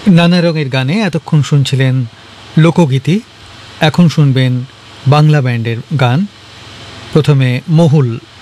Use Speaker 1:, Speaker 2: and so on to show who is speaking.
Speaker 1: নানা রঙের গানে এতক্ষণ শুনছিলেন লোকগীতি। এখন শুনবেন বাংলা ব্যান্ডের গান। প্রথমে মহুল